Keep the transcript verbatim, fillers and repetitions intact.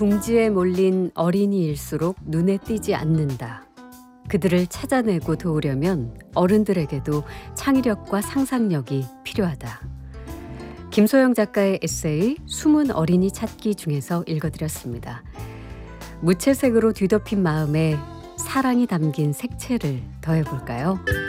궁지에 몰린 어린이일수록 눈에 띄지 않는다. 그들을 찾아내고 도우려면 어른들에게도 창의력과 상상력이 필요하다. 김소영 작가의 에세이 숨은 어린이 찾기 중에서 읽어드렸습니다. 무채색으로 뒤덮인 마음에 사랑이 담긴 색채를 더해볼까요?